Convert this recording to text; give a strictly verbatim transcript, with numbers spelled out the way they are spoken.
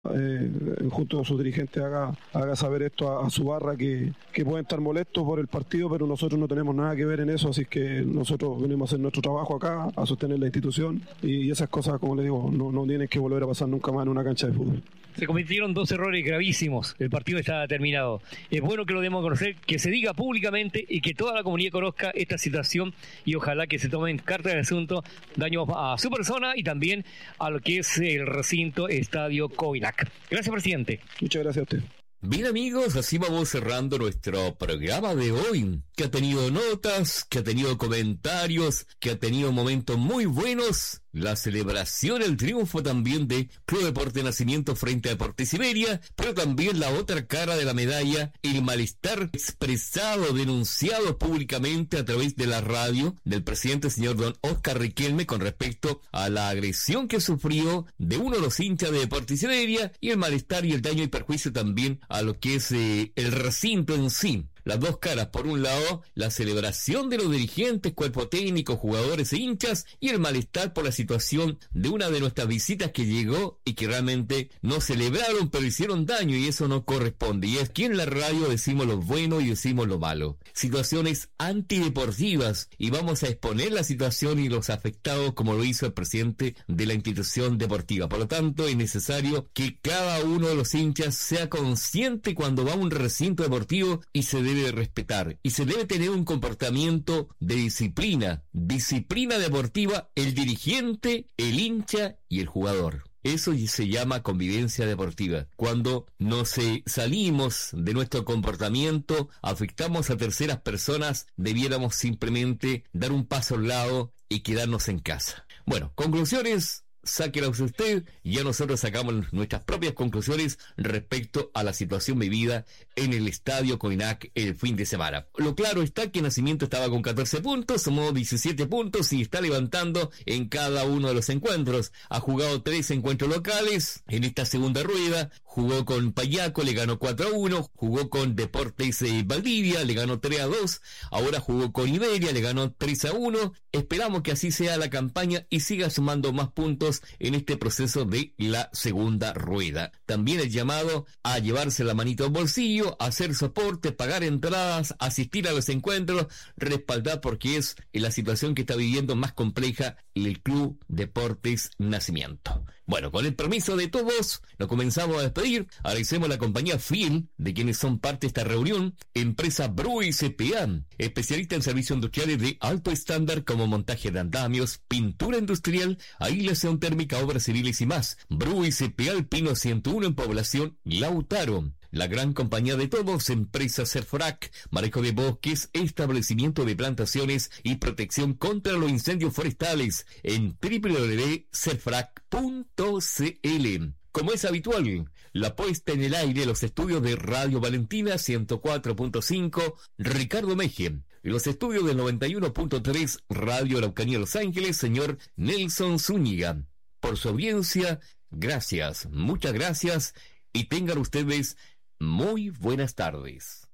eh, junto con sus dirigentes haga, haga saber esto a, a su barra, que, que pueden estar molestos por el partido, pero nosotros no tenemos nada que ver en eso, así que nosotros venimos a hacer nuestro trabajo acá, a sostener la institución, y, y esas cosas, como les digo, no, no tienen que volver a pasar nunca más en una cancha de fútbol. Se cometieron dos errores gravísimos, el partido está terminado. Es bueno que lo demos a conocer, que se diga públicamente y que toda la comunidad conozca esta situación, y ojalá que se tomen cartas del asunto, daño a su persona y también a lo que es el recinto Estadio Coinac. Gracias, presidente. Muchas gracias a usted. Bien, amigos, así vamos cerrando nuestro programa de hoy, que ha tenido notas, que ha tenido comentarios, que ha tenido momentos muy buenos. La celebración, el triunfo también de Club Deportes Nacimiento frente a Deportes Siberia, pero también la otra cara de la medalla, el malestar expresado, denunciado públicamente a través de la radio del presidente señor don Oscar Riquelme con respecto a la agresión que sufrió de uno de los hinchas de Deportes Siberia, y el malestar y el daño y perjuicio también a lo que es eh, el recinto en sí. Las dos caras, por un lado, la celebración de los dirigentes, cuerpo técnico, jugadores e hinchas, y el malestar por la situación de una de nuestras visitas que llegó y que realmente no celebraron, pero hicieron daño, y eso no corresponde. Y es que en la radio decimos lo bueno y decimos lo malo. Situaciones antideportivas, y vamos a exponer la situación y los afectados como lo hizo el presidente de la institución deportiva. Por lo tanto, es necesario que cada uno de los hinchas sea consciente cuando va a un recinto deportivo, y se debe debe respetar, y se debe tener un comportamiento de disciplina, disciplina deportiva, el dirigente, el hincha y el jugador. Eso se llama convivencia deportiva. Cuando nos eh, salimos de nuestro comportamiento, afectamos a terceras personas, debiéramos simplemente dar un paso al lado y quedarnos en casa. Bueno, conclusiones. Sáquelas usted, y ya nosotros sacamos nuestras propias conclusiones respecto a la situación vivida en el Estadio Coinac el fin de semana. Lo claro está que Nacimiento estaba con catorce puntos, sumó diecisiete puntos y está levantando en cada uno de los encuentros. Ha jugado tres encuentros locales en esta segunda rueda. Jugó con Payaco, le ganó cuatro a uno, jugó con Deportes eh, Valdivia, le ganó tres a dos, ahora jugó con Iberia, le ganó tres a uno. Esperamos que así sea la campaña y siga sumando más puntos en este proceso de la segunda rueda. También el llamado a llevarse la manito al bolsillo, hacer soporte, pagar entradas, asistir a los encuentros, respaldar, porque es la situación que está viviendo más compleja el Club Deportes Nacimiento. Bueno, con el permiso de todos, nos comenzamos a despedir. Agradecemos a la compañía Fiel, de quienes son parte de esta reunión, empresa Bruy C P A, especialista en servicios industriales de alto estándar como montaje de andamios, pintura industrial, aislación térmica, obras civiles y más. Bruy C P A, el Pino ciento uno en Población Lautaro. La gran compañía de todos, empresa Serfrac, manejo de bosques, establecimiento de plantaciones y protección contra los incendios forestales en doble u doble u doble punto serfrac punto c l. Como es habitual, la puesta en el aire de los estudios de Radio Valentina ciento cuatro punto cinco, Ricardo Meje. Y los estudios del noventa y uno punto tres, Radio Araucanía Los Ángeles, señor Nelson Zúñiga. Por su audiencia, gracias, muchas gracias, y tengan ustedes muy buenas tardes.